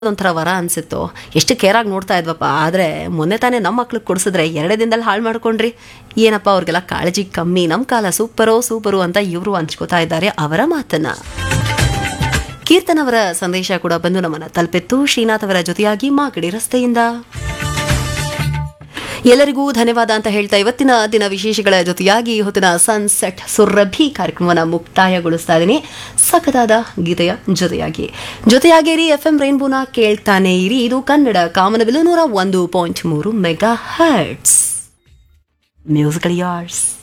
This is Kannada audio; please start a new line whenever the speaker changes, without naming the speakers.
ಒಂಥರ ವರ ಅನ್ಸಿತ್ತು. ಎಷ್ಟು ಕೇರಾಗಿ ನೋಡ್ತಾ ಇದ್ವಪ್ಪ. ಆದರೆ ಮೊನ್ನೆ ತಾನೇ ನಮ್ಮ ಮಕ್ಳಿಗೆ ಕೊಡಿಸಿದ್ರೆ 2 ದಿನದಲ್ಲಿ ಹಾಳು ಮಾಡ್ಕೊಂಡ್ರಿ. ಏನಪ್ಪ ಅವ್ರಿಗೆಲ್ಲ ಕಾಳಜಿ ಕಮ್ಮಿ, ನಮ್ಮ ಕಾಲ ಸೂಪರು ಅಂತ ಇವರು ಹಂಚ್ಕೋತಾ ಇದ್ದಾರೆ ಅವರ ಮಾತನ್ನ. ಕೀರ್ತನ್ ಅವರ ಸಂದೇಶ ಕೂಡ ಬಂದು ನಮ್ಮನ್ನ ತಲುಪಿತ್ತು. ಶ್ರೀನಾಥ್ ಅವರ ಜೊತೆಯಾಗಿ ಮಾಗಡಿ ರಸ್ತೆಯಿಂದ. ಎಲ್ಲರಿಗೂ ಧನ್ಯವಾದ ಅಂತ ಹೇಳ್ತಾ ಇವತ್ತಿನ ದಿನ ವಿಶೇಷಗಳ ಜೊತೆಯಾಗಿ ಹೊತ್ತಿನ ಸನ್ಸೆಟ್ ಸುರಭಿ ಕಾರ್ಯಕ್ರಮವನ್ನು ಮುಕ್ತಾಯಗೊಳಿಸ್ತಾ ಇದ್ದೀನಿ. ಸಖತ್ತಾದ ಗೀತೆಯ ಜೊತೆಯಾಗಿರಿ. FM ರೈನ್ಬೋನ ಕೇಳ್ತಾನೆ ಇರಿ. ಇದು ಕನ್ನಡ ಕಾಮನಬಿಲ್ಲು 101.3 ಮೆಗಾ ಹರ್ಟ್ಸ್. Musical yards.